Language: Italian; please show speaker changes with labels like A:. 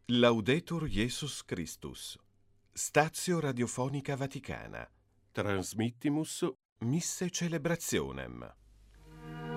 A: Laudetur Jesus Christus. Statio Radiofonica Vaticana. Transmittimus misse celebrationem.